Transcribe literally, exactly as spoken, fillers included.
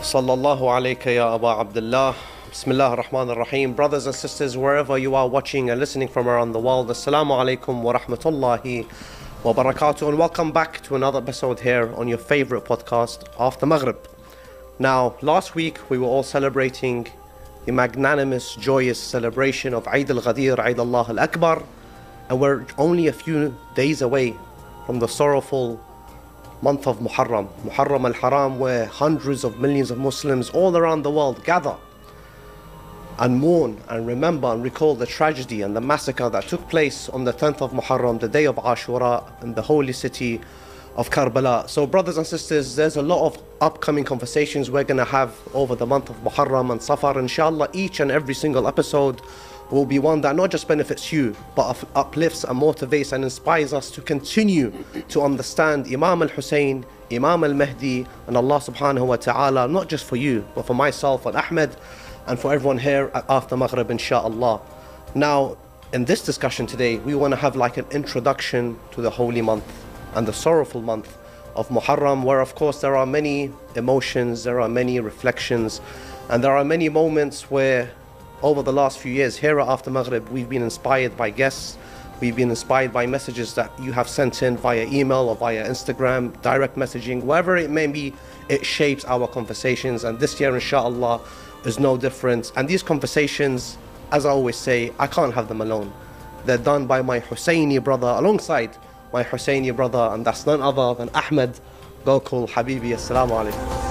Sallallahu alayka ya Aba Abdullah. Bismillah ar-Rahman ar-Rahim. Brothers and sisters, wherever you are watching and listening from around the world, Assalamu alaikum wa rahmatullahi wa barakatuh, and welcome back to another episode here on your favorite podcast, After Maghrib. Now, last week we were all celebrating the magnanimous, joyous celebration of Eid al-Ghadir, Eid Allah al-Akbar, and we're only a few days away from the sorrowful month of Muharram, Muharram al-Haram, where hundreds of millions of Muslims all around the world gather and mourn and remember and recall the tragedy and the massacre that took place on the tenth of Muharram, the day of Ashura, in the holy city of Karbala. So brothers and sisters, there's a lot of upcoming conversations we're going to have over the month of Muharram and Safar. Inshallah, each and every single episode will be one that not just benefits you, but uplifts and motivates and inspires us to continue to understand Imam al-Hussein, Imam al-Mahdi, and Allah subhanahu wa ta'ala, not just for you, but for myself and Ahmed, and for everyone here at After Maghrib, inshallah. Now, in this discussion today, we want to have like an introduction to the holy month and the sorrowful month of Muharram, where of course there are many emotions, there are many reflections, and there are many moments where over the last few years here at After Maghrib, we've been inspired by guests, we've been inspired by messages that you have sent in via email or via Instagram, direct messaging, wherever it may be, it shapes our conversations. And this year, inshallah, is no different. And these conversations, as I always say, I can't have them alone. They're done by my Husseini brother, alongside my Husseini brother, and that's none other than Ahmed Gokul Habibi. Assalamu alaikum.